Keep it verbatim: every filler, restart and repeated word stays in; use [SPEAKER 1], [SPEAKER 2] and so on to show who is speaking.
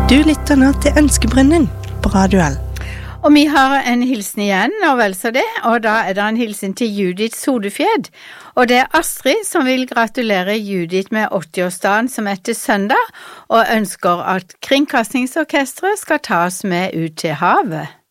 [SPEAKER 1] Du lytter nå til Ønskebrønnen på Radio L.
[SPEAKER 2] Og vi har en hilsen igjen, og vel så det, og da er det en hilsen til Judith Sodefjed. Og det er Astrid som vil gratulere Judith med åtti-årsdagen som etter søndag, og ønsker at Kringkastingsorkestret skal tas med ut til havet.